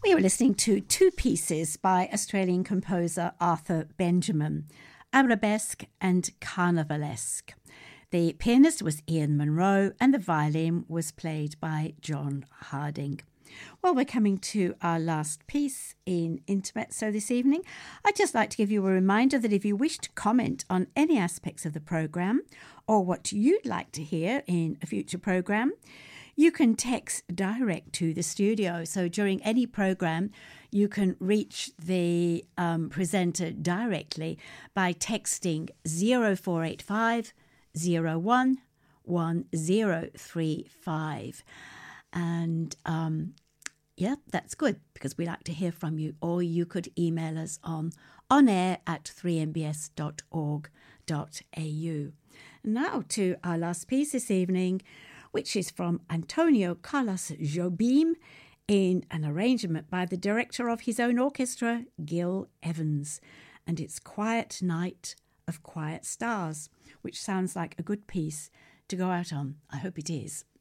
We were listening to two pieces by Australian composer Arthur Benjamin, Arabesque and Carnivalesque. The pianist was Ian Munro and the violin was played by John Harding. Well, we're coming to our last piece in Intermezzo this evening. I'd just like to give you a reminder that if you wish to comment on any aspects of the programme or what you'd like to hear in a future programme, you can text direct to the studio. So during any program, you can reach the presenter directly by texting 0485 01 1035. And yeah, that's good because we like to hear from you. Or you could email us on onair@3mbs.org.au. Now to our last piece this evening, which is from Antonio Carlos Jobim in an arrangement by the director of his own orchestra, Gil Evans. And it's Quiet Night of Quiet Stars, which sounds like a good piece to go out on. I hope it is.